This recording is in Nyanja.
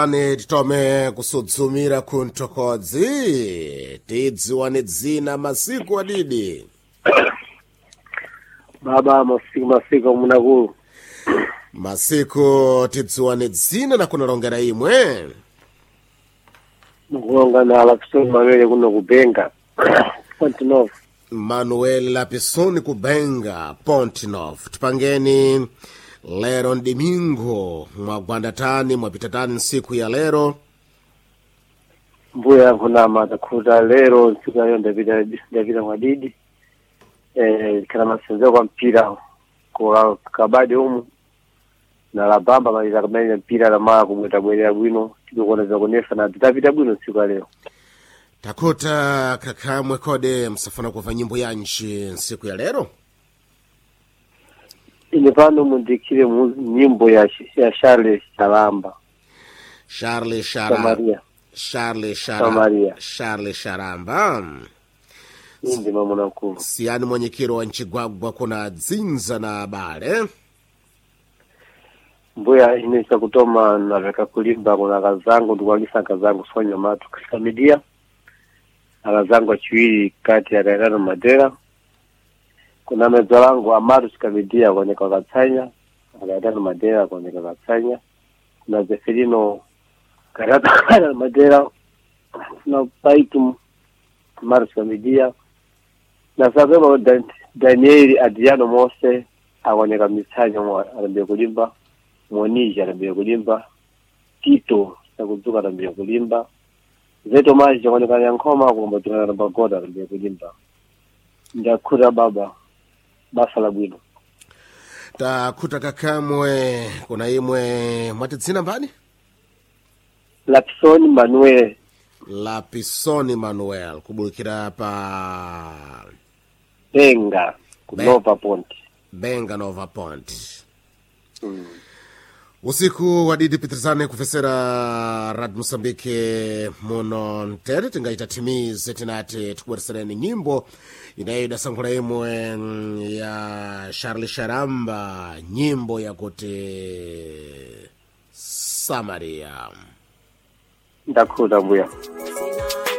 Ane titome kusudzumira kuntokodzi tidziwane dzina masiku adidi baba masiku munakulu masiku tidziwane dzina na kunalongera imwe mukulonga na Lapison Manuel kuno kubenga Pontinov. Manuel Lapison kubenga Pontinov. Tipangeni lero ndimingo mwagwandatani mwapitatani siku ya lero mbuya kunama takuta lero siku ya Davida Mwadidi kana masenzo kwa mpira kwa kabadi umu na la bamba maliza kamenya mpira la maa kumweta bwelea bwino tiko kuoneza kunefa na Davida bwino siku ya leo takuta kakamwe kode msafana kwa nyimbo ya nchi siku ya lero inipano mundikire nyimbo ya Charles Sharamba. Charles Sharamba. Ndi mamuna mkuu. Siani mwenyekiro wa Nchigwagwa kuna dzinza na bale. Mbuya inisa kutoma na veka kulimba kuna kazangu ndukwagisa kazangu sonya matu katika media. Akazangu achiwili kati ya Rairano Madera. Kuna mezolangu Amaru Skamidia kwenye Katsanya, Rairano Madera kwenye Katsanya. Kuna Zeferino Karata Madera, kuna Paitu Amaru Skamidia. Na sabema Danieli Adriano Mose kwenye Kamisanya anambia kulimba, Monija anambia kulimba, Tito Sakuzuka anambia kulimba, Zeto Maji kwenye Kanyankoma kumbatina na Bagoda anambia kulimba. Ndakura baba basa la bwino takuta kakamwe kuna imwe mwatitsina mbani Lapison Manuel kubulikira pa Benga Nova Point usiku wadidi pitrizane kufesera Rad Mosambike muno ntere tingaita timize tinati tukuweresereni nyimbo inayoida sankula imwe ya Charles Sharamba nyimbo ya kuti Samaria ndakuda mbuya